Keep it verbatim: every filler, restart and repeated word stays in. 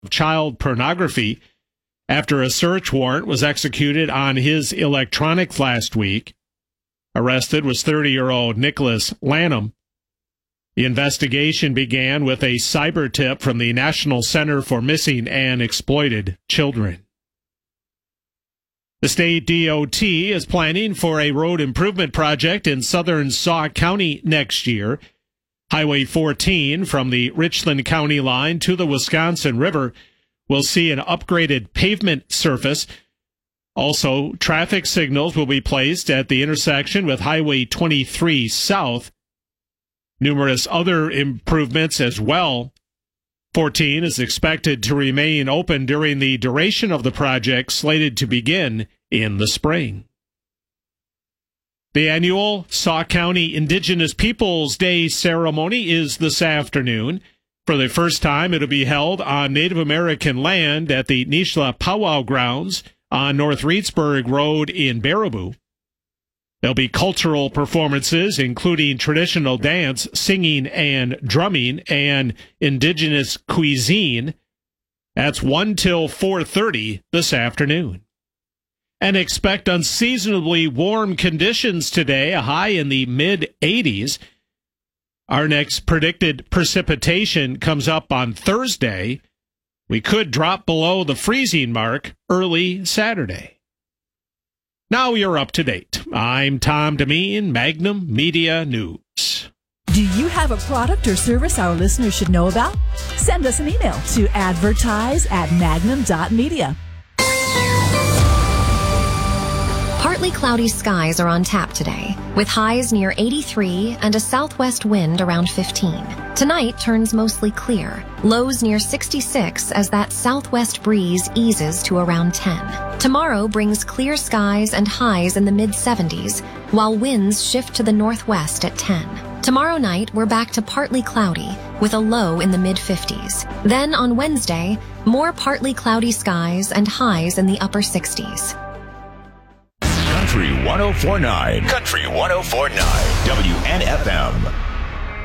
of child pornography after a search warrant was executed on his electronics last week. Arrested was thirty-year-old Nicholas Lanham. The investigation began with a cyber tip from the National Center for Missing and Exploited Children. The state D O T is planning for a road improvement project in southern Sauk County next year. Highway fourteen from the Richland County line to the Wisconsin River will see an upgraded pavement surface. Also, traffic signals will be placed at the intersection with Highway twenty-three South. Numerous other improvements as well. fourteen is expected to remain open during the duration of the project, slated to begin in the spring. The annual Sauk County Indigenous Peoples Day ceremony is this afternoon. For the first time, it will be held on Native American land at the Nishla Powwow Grounds on North Reedsburg Road in Baraboo. There'll be cultural performances, including traditional dance, singing, and drumming, and indigenous cuisine. That's one till four thirty this afternoon. And expect unseasonably warm conditions today, a high in the mid eighties. Our next predicted precipitation comes up on Thursday. We could drop below the freezing mark early Saturday. Now you're up to date. I'm Tom Demeen, Magnum Media News. Do you have a product or service our listeners should know about? Send us an email to advertise at magnum dot media. Partly cloudy skies are on tap today, with highs near eighty-three and a southwest wind around fifteen. Tonight turns mostly clear, lows near sixty-six as that southwest breeze eases to around ten. Tomorrow brings clear skies and highs in the mid seventies, while winds shift to the northwest at ten. Tomorrow night, we're back to partly cloudy, with a low in the mid fifties. Then on Wednesday, more partly cloudy skies and highs in the upper sixties. Country one oh four point nine. Country one oh four point nine. W N F M.